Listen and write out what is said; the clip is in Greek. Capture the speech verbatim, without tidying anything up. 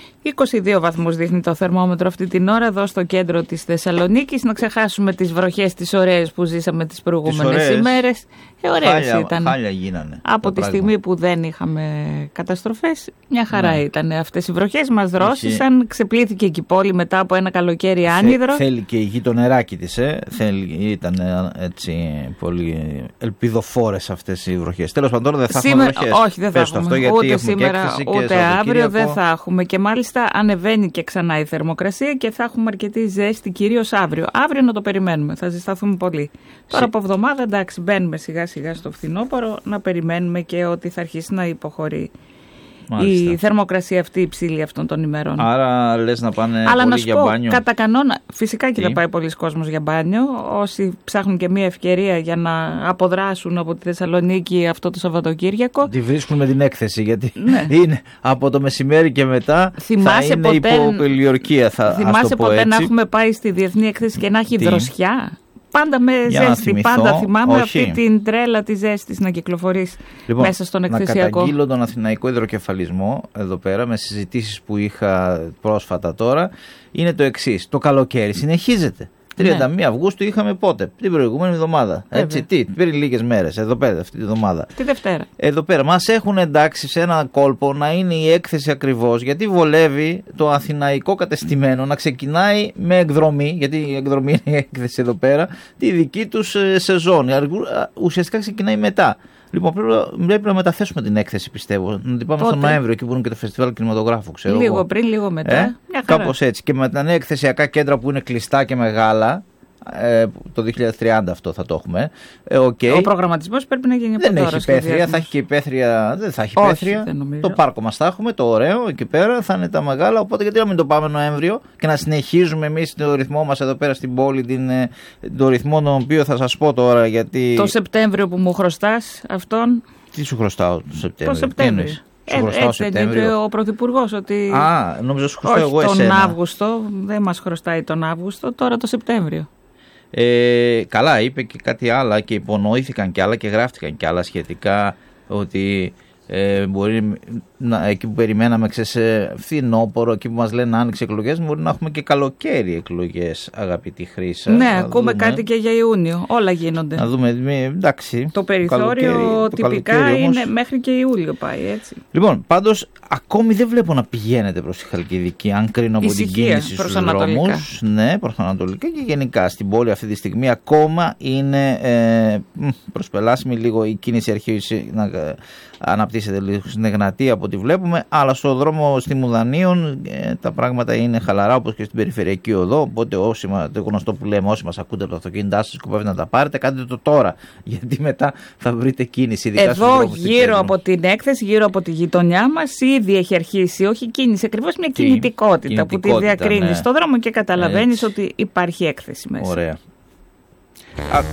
είκοσι δύο βαθμούς δείχνει το θερμόμετρο αυτή την ώρα εδώ στο κέντρο της Θεσσαλονίκης. Να ξεχάσουμε τις βροχές τις ωραίες που ζήσαμε τις προηγούμενες ημέρες. Ε, ωραίες χάλια, ήταν. Χάλια γίνανε. Από τη πράγμα. Στιγμή που δεν είχαμε καταστροφές, μια χαρά ναι. ήταν αυτές οι βροχές. Μας δρόσησαν, ξεπλήθηκε και η πόλη μετά από ένα καλοκαίρι άνυδρο. Θε, θέλει και η γειτονεράκι της, ε. θέλει, ήταν έτσι πολύ ελπιδοφόρες αυτές οι βροχές. Τέλος πάντων, δεν θα σήμερα, έχουμε βροχές. Όχι, δεν θα έχουμε. Αυτό, ούτε σήμερα, ούτε αύριο δεν θα έχουμε. Και μάλιστα ανεβαίνει και ξανά η θερμοκρασία και θα έχουμε αρκετή ζέστη, κυρίως αύριο. Αύριο να το περιμένουμε, θα ζεσταθούμε πολύ. Τώρα από εβδομάδα, εντάξει, μπαίνουμε σιγά σιγά στο φθινόπωρο, να περιμένουμε και ότι θα αρχίσει να υποχωρεί. Μάλιστα. Η θερμοκρασία αυτή υψηλή αυτών των ημερών. Άρα λες να πάνε Αλλά πολύ να για πω, μπάνιο. Κατά κανόνα, φυσικά και θα πάει πολλοί κόσμος για μπάνιο. Όσοι ψάχνουν και μια ευκαιρία για να αποδράσουν από τη Θεσσαλονίκη αυτό το Σαββατοκύριακο. Τη βρίσκουν με την έκθεση, γιατί ναι. είναι από το μεσημέρι και μετά θυμάσαι θα είναι ποτέ, υποπελιορκία. Θα, θυμάσαι ποτέ έτσι. να έχουμε πάει στη διεθνή έκθεση και να έχει Τι? δροσιά. Πάντα με για ζέστη, θυμηθώ, πάντα θυμάμαι όχι. αυτή την τρέλα της ζέστης να κυκλοφορείς λοιπόν, μέσα στον εκθεσιακό. Να καταγγείλω τον αθηναϊκό υδροκεφαλισμό εδώ πέρα με συζητήσεις που είχα πρόσφατα τώρα. Είναι το εξής, το καλοκαίρι συνεχίζεται. τριάντα μία ναι. Αυγούστου είχαμε πότε, την προηγούμενη εβδομάδα. Έτσι, τι, πριν λίγες μέρες, εδώ πέρα, αυτή τη εβδομάδα. Τη Δευτέρα. Εδώ πέρα. Μας έχουν εντάξει σε ένα κόλπο να είναι η έκθεση ακριβώς, γιατί βολεύει το αθηναϊκό κατεστημένο να ξεκινάει με εκδρομή, γιατί η εκδρομή είναι η έκθεση εδώ πέρα, τη δική τους σεζόν. Ουσιαστικά ξεκινάει μετά. Λοιπόν, πρέπει, πρέπει να μεταθέσουμε την έκθεση, πιστεύω. Να την πάμε στον Νοέμβριο, εκεί που είναι και το φεστιβάλ κινηματογράφου, ξέρω. Λίγο εγώ. πριν, λίγο μετά. Ε? Κάπως έτσι. Και με τα νέα εκθεσιακά κέντρα που είναι κλειστά και μεγάλα. Ε, το δύο χιλιάδες τριάντα αυτό θα το έχουμε. Ε, okay. Ο προγραμματισμός πρέπει να γίνει από δεν τώρα. Έχει υπαίθρια, θα έχει και υπαίθρια. Δεν θα έχει Όχι, υπαίθρια. Το πάρκο μας θα έχουμε, το ωραίο εκεί πέρα, θα είναι τα μεγάλα. Οπότε γιατί να μην το πάμε Νοέμβριο και να συνεχίζουμε εμείς το ρυθμό μας εδώ πέρα στην πόλη, την, το ρυθμό τον οποίο θα σας πω τώρα. Γιατί... Το Σεπτέμβριο που μου χρωστάς αυτόν. Τι σου χρωστάω το Σεπτέμβριο. Το Σεπτέμβριο. Ε, έτσι δεν είπε ο Πρωθυπουργός ότι. Α, νόμιζα σου χρωστάω εγώ τον εσένα. Αύγουστο, δεν μας χρωστάει τον Αύγουστο, τώρα το Σεπτέμβριο. Ε, καλά, είπε και κάτι άλλο και υπονοήθηκαν κι άλλα και γράφτηκαν κι άλλα σχετικά ότι ε, μπορεί να, εκεί που περιμέναμε ξέρεις φθινόπωρο, εκεί που μας λένε άνοιξε εκλογές, μπορεί να έχουμε και καλοκαίρι εκλογές, αγαπητή Χρύσα. Ναι, ακούμε δούμε. Κάτι και για Ιούνιο, όλα γίνονται. Να δούμε, εντάξει. Το περιθώριο το τυπικά το είναι μέχρι και Ιούλιο πάει, έτσι. Λοιπόν, πάντως ακόμη δεν βλέπω να πηγαίνετε προς τη Χαλκιδική, αν κρίνω από Ησυχία, την κίνηση στους δρόμους. Ναι, προς Ανατολικά και γενικά στην πόλη αυτή τη στιγμή ακόμα είναι ε, προσπελάσιμη λίγο η κίνηση, αρχίζει να ε, αναπτύσσεται λίγο στην Εγνατία από ό,τι βλέπουμε, αλλά στο δρόμο στη Μουδανίων ε, τα πράγματα είναι χαλαρά όπως και στην περιφερειακή οδό, οπότε όσοι, το γνωστό που λέμε, όσοι μας ακούτε από το αυτοκίνητά σας σκοπεύετε να τα πάρετε, κάντε το τώρα, γιατί μετά θα βρείτε κίνηση. Εδώ γύρω από την έκθεση, γύρω από τη γειτονιά μας ήδη έχει αρχίσει, όχι κίνηση, ακριβώς μια Τι, κινητικότητα, κινητικότητα που τη διακρίνεις ναι. στον δρόμο και καταλαβαίνεις ότι υπάρχει έκθεση μέσα. Ωραία.